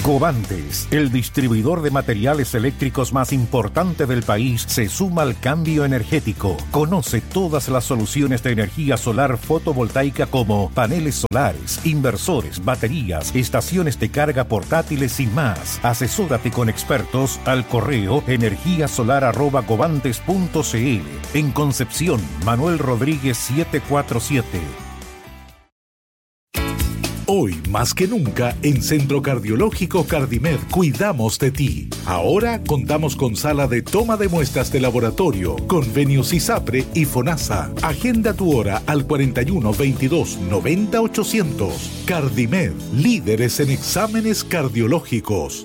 Covantes, el distribuidor de materiales eléctricos más importante del país, se suma al cambio energético. Conoce todas las soluciones de energía solar fotovoltaica como paneles solares, inversores, baterías, estaciones de carga portátiles y más. Asesórate con expertos al correo energiasolar@covantes.cl. En Concepción, Manuel Rodríguez 747. Hoy, más que nunca, en Centro Cardiológico Cardimed cuidamos de ti. Ahora contamos con sala de toma de muestras de laboratorio, convenios ISAPRE y FONASA. Agenda tu hora al 41 22 90 800. Cardimed, líderes en exámenes cardiológicos.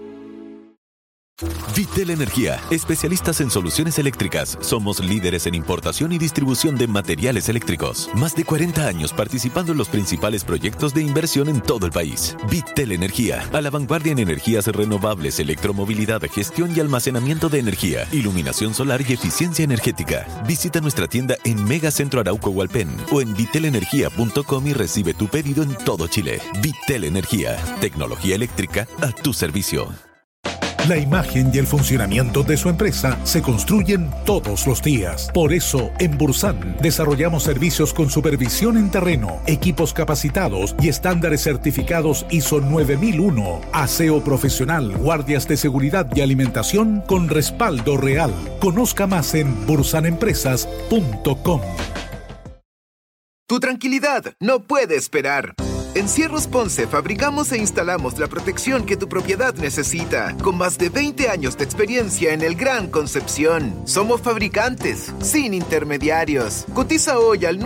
Vitel Energía, especialistas en soluciones eléctricas. Somos líderes en importación y distribución de materiales eléctricos. Más de 40 años participando en los principales proyectos de inversión en todo el país. Vitel Energía, a la vanguardia en energías renovables, electromovilidad, gestión y almacenamiento de energía, iluminación solar y eficiencia energética. Visita nuestra tienda en Megacentro Arauco Hualpén o en vitelenergia.com y recibe tu pedido en todo Chile. Vitel Energía, tecnología eléctrica a tu servicio. La imagen y el funcionamiento de su empresa se construyen todos los días. Por eso, en Bursan desarrollamos servicios con supervisión en terreno, equipos capacitados y estándares certificados ISO 9001, aseo profesional, guardias de seguridad y alimentación con respaldo real. Conozca más en bursanempresas.com. Tu tranquilidad no puede esperar. En Cierros Ponce fabricamos e instalamos la protección que tu propiedad necesita, con más de 20 años de experiencia en el Gran Concepción. Somos fabricantes, sin intermediarios. Cotiza hoy al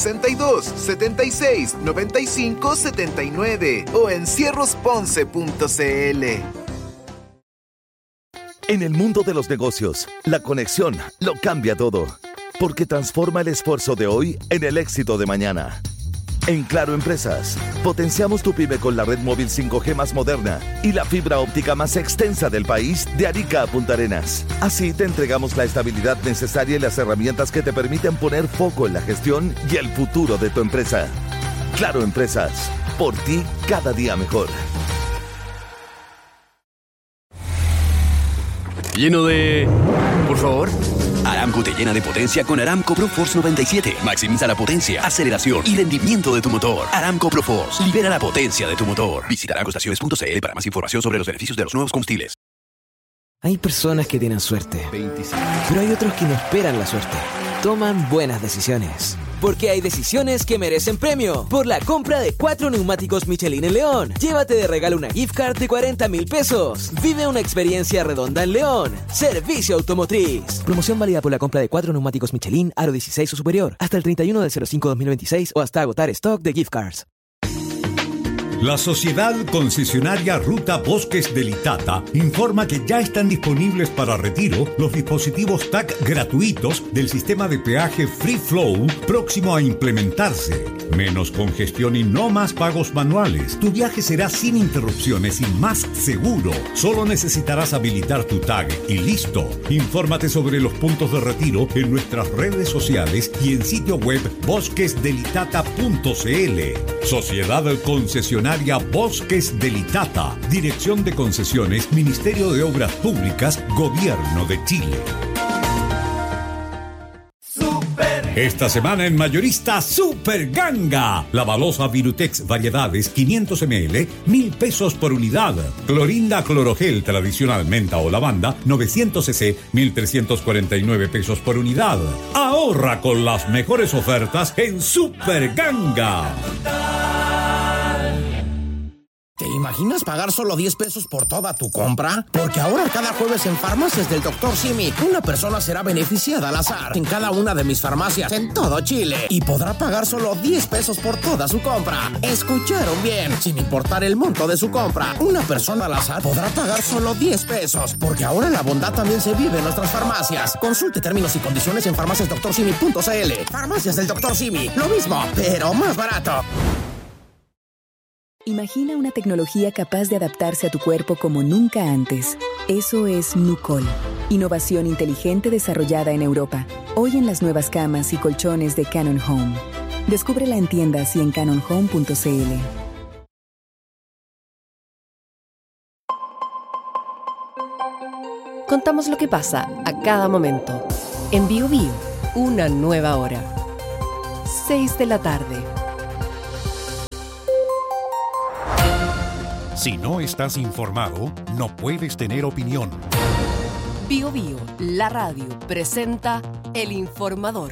962-76-95-79 o en cierrosponce.cl. En el mundo de los negocios, la conexión lo cambia todo, porque transforma el esfuerzo de hoy en el éxito de mañana. En Claro Empresas, potenciamos tu pyme con la red móvil 5G más moderna y la fibra óptica más extensa del país de Arica a Punta Arenas. Así te entregamos la estabilidad necesaria y las herramientas que te permiten poner foco en la gestión y el futuro de tu empresa. Claro Empresas, por ti cada día mejor. Lleno de... Por favor. Aramco te llena de potencia con Aramco ProForce 97. Maximiza la potencia, aceleración y rendimiento de tu motor. Aramco ProForce. Libera la potencia de tu motor. Visita aramcoestaciones.cl para más información sobre los beneficios de los nuevos combustibles. Hay personas que tienen suerte, pero hay otros que no esperan la suerte. Toman buenas decisiones. Porque hay decisiones que merecen premio. Por la compra de 4 neumáticos Michelin en León, llévate de regalo una gift card de 40,000 pesos. Vive una experiencia redonda en León. Servicio Automotriz. Promoción válida por la compra de 4 neumáticos Michelin aro 16 o superior hasta el 31 del 05/2026 o hasta agotar stock de gift cards. La Sociedad Concesionaria Ruta Bosques del Itata informa que ya están disponibles para retiro los dispositivos TAC gratuitos del sistema de peaje Free Flow próximo a implementarse. Menos congestión y no más pagos manuales. Tu viaje será sin interrupciones y más seguro. Solo necesitarás habilitar tu TAG y listo. Infórmate sobre los puntos de retiro en nuestras redes sociales y en sitio web bosquesdelitata.cl. Sociedad Concesionaria Bosques del Itata. Dirección de Concesiones, Ministerio de Obras Públicas, Gobierno de Chile. Esta semana en Mayorista Super Ganga. La balosa Virutex variedades 500 ml, 1,000 pesos por unidad. Clorinda Clorogel tradicional menta o lavanda 900 cc, 1,349 pesos por unidad. Ahorra con las mejores ofertas en Super Ganga. ¿Te imaginas pagar solo 10 pesos por toda tu compra? Porque ahora cada jueves en Farmacias del Dr. Simi, una persona será beneficiada al azar en cada una de mis farmacias en todo Chile y podrá pagar solo 10 pesos por toda su compra. ¿Escucharon bien? Sin importar el monto de su compra, una persona al azar podrá pagar solo 10 pesos. Porque ahora la bondad también se vive en nuestras farmacias. Consulte términos y condiciones en farmaciasdoctorsimi.cl. Farmacias del Dr. Simi, lo mismo, pero más barato. Imagina una tecnología capaz de adaptarse a tu cuerpo como nunca antes. Eso es Nucol. Innovación inteligente desarrollada en Europa. Hoy en las nuevas camas y colchones de Canon Home. Descúbrela en tiendas y en canonhome.cl. contamos lo que pasa a cada momento. En Bio Bio, una nueva hora. 6 de la tarde. Si no estás informado, no puedes tener opinión. Bio Bio, la radio, presenta El Informador.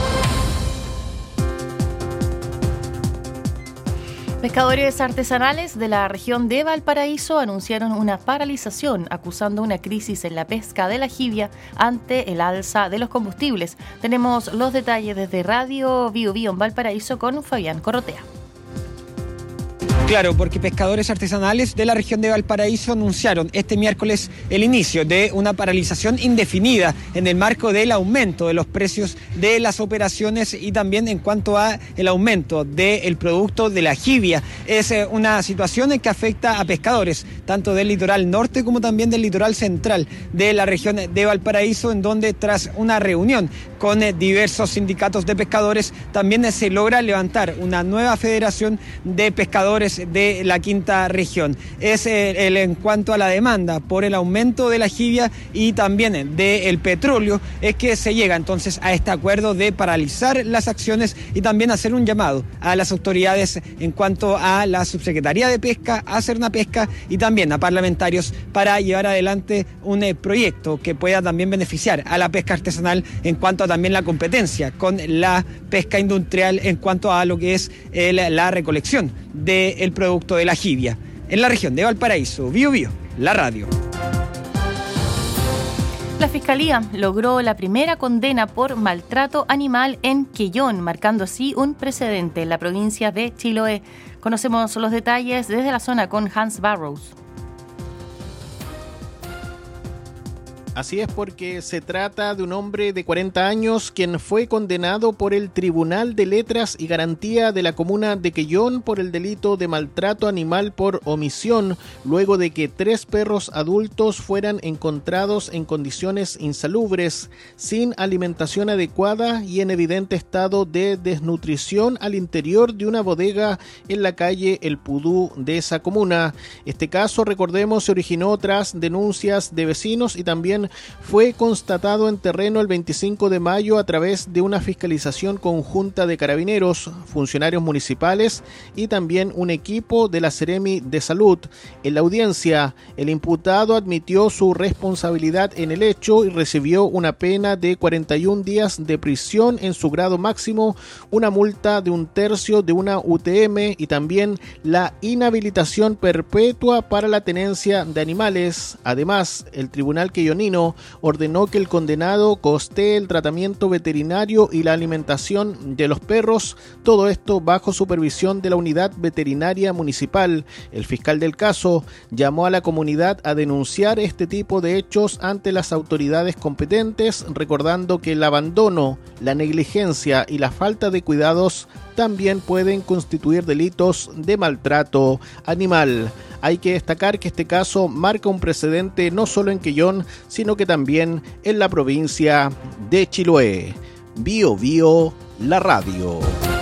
Pescadores artesanales de la región de Valparaíso anunciaron una paralización acusando una crisis en la pesca de la jibia ante el alza de los combustibles. Tenemos los detalles desde Radio Bio Bio en Valparaíso con Fabián Corrotea. Claro, porque pescadores artesanales de la región de Valparaíso anunciaron este miércoles el inicio de una paralización indefinida en el marco del aumento de los precios de las operaciones y también en cuanto a el aumento del producto de la jibia. Es una situación que afecta a pescadores, tanto del litoral norte como también del litoral central de la región de Valparaíso, en donde tras una reunión con diversos sindicatos de pescadores también se logra levantar una nueva federación de pescadores de la quinta región. Es en cuanto a la demanda por el aumento de la jibia y también del petróleo, es que se llega entonces a este acuerdo de paralizar las acciones y también hacer un llamado a las autoridades en cuanto a la Subsecretaría de Pesca, a Cernapesca y también a parlamentarios para llevar adelante un proyecto que pueda también beneficiar a la pesca artesanal en cuanto a también la competencia con la pesca industrial en cuanto a lo que es la recolección del producto de la jibia. En la región de Valparaíso, Bio Bio, la radio. La Fiscalía logró la primera condena por maltrato animal en Quellón, marcando así un precedente en la provincia de Chiloé. Conocemos los detalles desde la zona con Hans Barrows. Así es, porque se trata de un hombre de 40 años quien fue condenado por el Tribunal de Letras y Garantía de la comuna de Quellón por el delito de maltrato animal por omisión, luego de que 3 perros adultos fueran encontrados en condiciones insalubres, sin alimentación adecuada y en evidente estado de desnutrición al interior de una bodega en la calle El Pudú de esa comuna. Este caso, recordemos, se originó tras denuncias de vecinos y también fue constatado en terreno el 25 de mayo a través de una fiscalización conjunta de carabineros, funcionarios municipales y también un equipo de la Seremi de Salud. En la audiencia, el imputado admitió su responsabilidad en el hecho y recibió una pena de 41 días de prisión en su grado máximo, una multa de 1/3 de una UTM y también la inhabilitación perpetua para la tenencia de animales. Además, el tribunal quellonino ordenó que el condenado costee el tratamiento veterinario y la alimentación de los perros, todo esto bajo supervisión de la unidad veterinaria municipal. El fiscal del caso llamó a la comunidad a denunciar este tipo de hechos ante las autoridades competentes, recordando que el abandono, la negligencia y la falta de cuidados también pueden constituir delitos de maltrato animal. Hay que destacar que este caso marca un precedente no solo en Quellón, sino que también en la provincia de Chiloé. Bio Bio, la radio.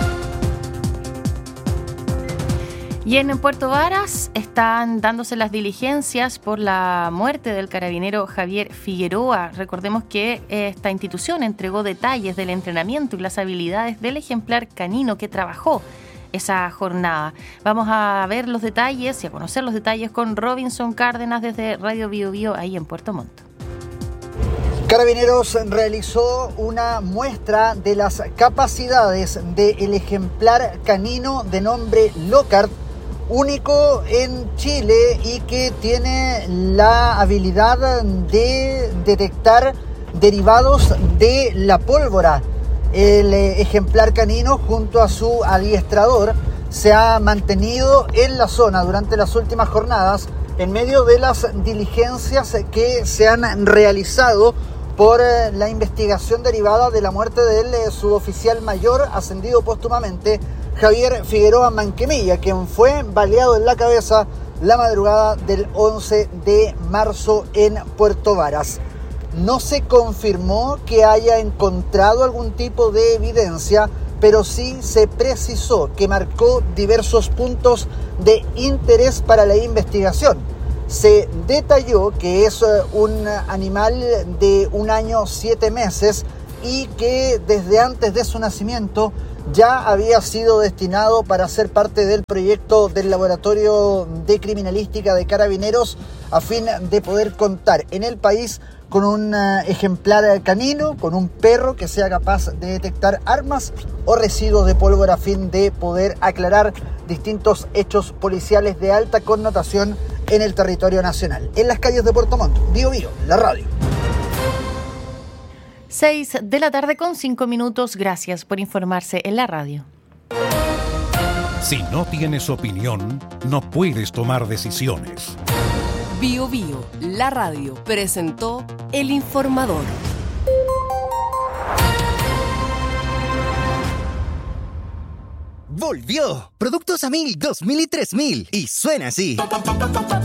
Y en Puerto Varas están dándose las diligencias por la muerte del carabinero Javier Figueroa. Recordemos que esta institución entregó detalles del entrenamiento y las habilidades del ejemplar canino que trabajó esa jornada. Vamos a ver los detalles y a conocer los detalles con Robinson Cárdenas desde Radio Bio Bio ahí en Puerto Montt. Carabineros realizó una muestra de las capacidades del ejemplar canino de nombre Lockhart, único en Chile y que tiene la habilidad de detectar derivados de la pólvora. El ejemplar canino, junto a su adiestrador, se ha mantenido en la zona durante las últimas jornadas en medio de las diligencias que se han realizado por la investigación derivada de la muerte del suboficial mayor ascendido póstumamente Javier Figueroa Manquemilla, quien fue baleado en la cabeza la madrugada del 11 de marzo en Puerto Varas. No se confirmó que haya encontrado algún tipo de evidencia, pero sí se precisó que marcó diversos puntos de interés para la investigación. se detalló que es un animal de 1 año 7 meses y que desde antes de su nacimiento ya había sido destinado para ser parte del proyecto del Laboratorio de Criminalística de Carabineros a fin de poder contar en el país con un ejemplar canino, con un perro que sea capaz de detectar armas o residuos de pólvora a fin de poder aclarar distintos hechos policiales de alta connotación en el territorio nacional. En las calles de Puerto Montt, Bio Bio, la radio. 6 de la tarde con 5 minutos. Gracias por informarse en la radio. Si no tienes opinión, no puedes tomar decisiones. Bio Bio, la radio, presentó El Informador. Volvió. Productos a 1000, 2000 y 3000. Y suena así.